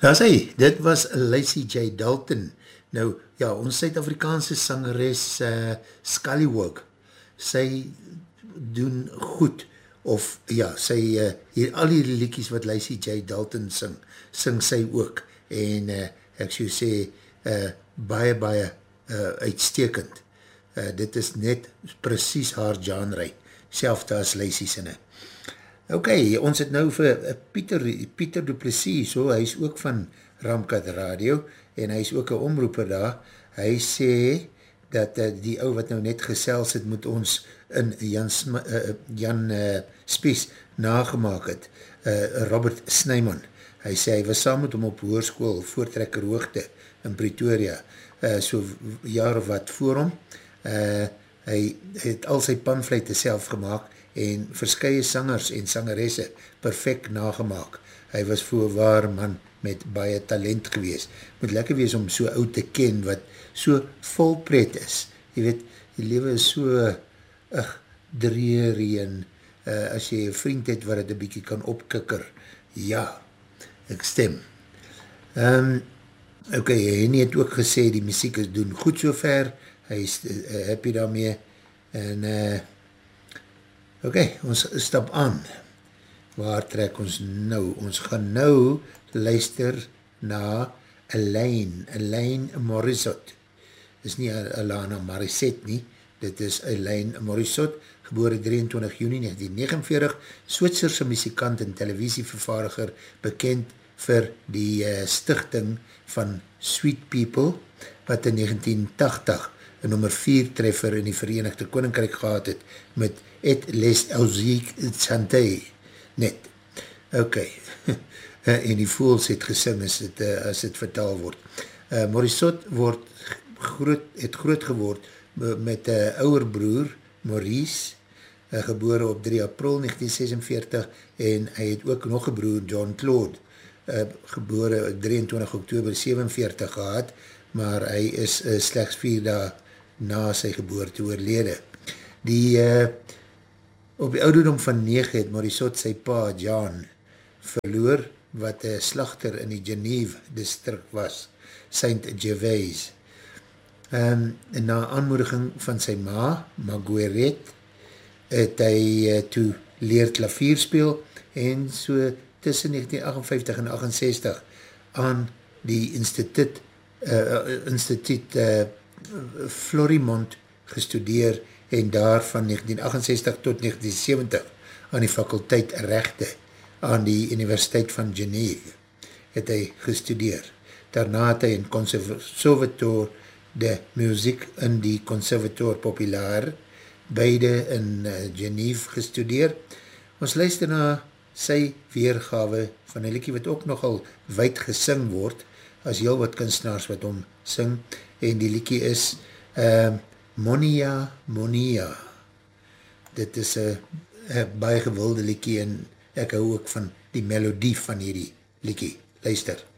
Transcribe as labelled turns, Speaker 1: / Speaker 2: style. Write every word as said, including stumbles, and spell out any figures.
Speaker 1: Daar sê, dit was Lacey J. Dalton. Nou, ja, ons Suid-Afrikaanse sangeres uh, Scallywag, sy doen goed, of ja, sy, uh, hier, al die liedjies wat Lacey J. Dalton sing, sing sy ook, en uh, ek sou sê, uh, baie, baie uh, uitstekend. Uh, dit is net precies haar genre, selfde as Lacey sinne. Ok, ons het nou vir Pieter, Pieter Du Plessis, so, hy is ook van Ramkat Radio, en hy is ook een omroeper daar. Hy sê dat uh, die ou wat nou net gesels het, moet ons in Jan, uh, Jan uh, Spies nagemaak het, uh, Robert Snyman. Hy sê, hy was saam met hom op hoërskool, Voortrekker Hoogte in Pretoria, uh, so jaar of wat voor hom. Uh, hy het al sy panfluite self gemaakt, en verskye sangers en sangeresse perfect nagemaak. Hy was voorwaar man met baie talent gewees. Moet lekker wees om so oud te ken, wat so vol pret is. Jy weet, die lewe is so ugh, dreerie en uh, as jy een vriend het wat het een bykie kan opkikker, ja, ek stem. Um, ok, Henny het ook gesê, die muziek is doen goed so ver, hy is uh, happy daarmee, en uh, ok, ons stap aan. Waar trek ons nou? Ons gaan nou luister na Alain, Alain Morissette. Dis nie Alana Morissette nie, dit is Alain Morissette, gebore drieëntwintig Junie negentien negenenveertig, Switserse muzikant en televisievervaardiger, bekend vir die uh, stichting van Sweet People, wat in negentien tachtig een nummer vier treffer in die Verenigde Koninkryk gehad het, met Et les Auzique Santé, net. Ok, en die Fools het gesing as het, as het vertaal word. Uh, Morissette word groot, het groot geword met een uh, ouwer broer, Maurice, uh, gebore op drie april negentien sesenveertig, en hy het ook nog een broer, John Claude, uh, gebore drieëntwintig oktober sewenveertig gehad, maar hy is uh, slechts vier dae na sy geboorte oorlede. Die, uh, op die ouderdom van negen het Morissette sy pa, John, verloor, wat een slachter in die Genève district was, Saint Gervais. Um, na aanmoediging van sy ma, Marguerite, het hy uh, toe leer klavier speel, en so tussen negentien agtenvyftig en achtenzestig aan die instituut, uh, instituut uh, Florimond gestudeer, en daar van negentien achtenzestig tot negentien sewentig aan die fakulteit rechte aan die Universiteit van Genève het hy gestudeer. Daarna het hy in Conservatoire de Musique in die Conservatoire Populaire, beide in uh, Genève gestudeer. Ons luister na sy weergawe van een liedjie wat ook nogal wyd gesing word, as heel wat kunstenaars wat hom sing, en die liedjie is uh, Monia, Monia. Dit is een baie gewilde liedjie en ek hou ook van die melodie van hierdie liedjie. Luister.